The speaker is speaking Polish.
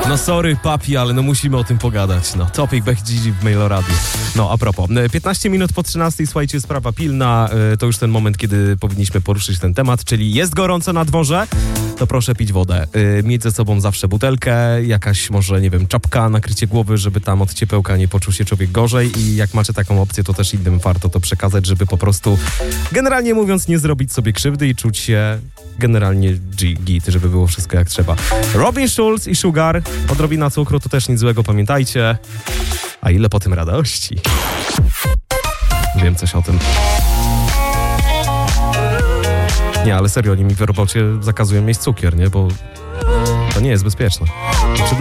No sorry, papi, ale no musimy o tym pogadać. No, Topic Becky Gigi w Mailoradiu. No, a propos. 15 minut po 13, słuchajcie, sprawa pilna. To już ten moment, kiedy powinniśmy poruszyć ten temat, czyli jest gorąco na dworze, to proszę pić wodę. Mieć ze sobą zawsze butelkę, jakaś może, nie wiem, czapka, nakrycie głowy, żeby tam od ciepełka nie poczuł się człowiek gorzej i jak macie taką opcję, to też innym warto to przekazać, żeby po prostu, generalnie mówiąc, nie zrobić sobie krzywdy i czuć się generalnie git, żeby było wszystko jak trzeba. Robin Schulz i Sugar, odrobina cukru, to też nic złego, pamiętajcie. A ile po tym radości. Wiem coś o tym. Nie, ale serio, oni mi w robocie zakazują mieć cukier, nie? Bo to nie jest bezpieczne.